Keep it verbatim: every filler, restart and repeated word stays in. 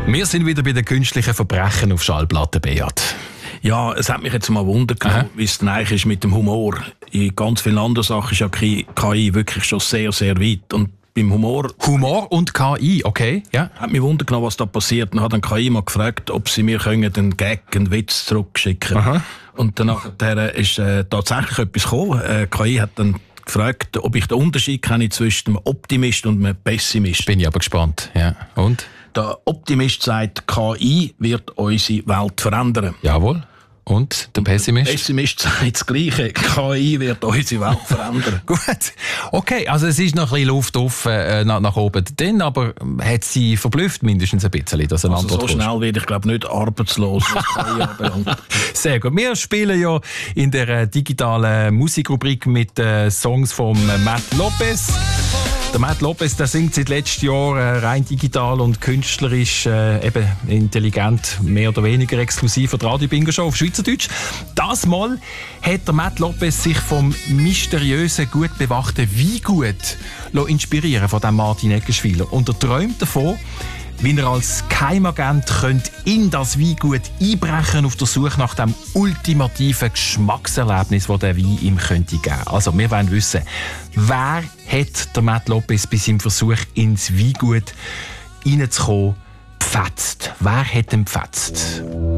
Wir sind wieder bei den künstlichen Verbrechen auf Schallplatten, Beat. Ja, es hat mich jetzt mal Wunder genommen, wie es denn eigentlich ist mit dem Humor. In ganz vielen anderen Sachen ist ja K I wirklich schon sehr, sehr weit. Und beim Humor... Humor und K I, okay, ja. Hat mich Wunder genommen, was da passiert. Dann hat dann K I mal gefragt, ob sie mir können einen Gag, einen Witz zurückschicken können. Und danach ist äh, tatsächlich etwas gekommen. Äh, K I hat dann gefragt, ob ich den Unterschied kenne zwischen einem Optimist und einem Pessimist. Bin ich aber gespannt, ja. Und? Der Optimist sagt, K I wird unsere Welt verändern. Jawohl. Und der Pessimist? Der Pessimist sagt das Gleiche. K I wird unsere Welt verändern. Gut. Okay, also es ist noch ein bisschen Luft offen äh, nach, nach oben. Dann aber hat sie verblüfft mindestens ein bisschen, dass eine also Antwort so kommt. schnell werde ich glaube nicht arbeitslos, was K I anbelangt. Sehr gut. Wir spielen ja in der äh, digitalen Musikrubrik mit äh, Songs von äh, Matt Lopez. Der Matt Lopez, der singt seit letztem Jahr äh, rein digital und künstlerisch, äh, eben intelligent, mehr oder weniger exklusiv für die Radio Bingo Show auf Schweizerdeutsch. Das Mal hat der Matt Lopez sich vom mysteriösen, gut bewachten Weingut inspirieren von dem Martin Eckenschwiler. Und er träumt davon, wie er als Geheimagent könnte in das Weingut einbrechen auf der Suche nach dem ultimativen Geschmackserlebnis, das der Wein ihm könnte geben. Also, wir wollen wissen, wer hat der Matt Lopez bei seinem Versuch ins Weingut reinzukommen gepfetzt? Wer hat ihn gepfetzt?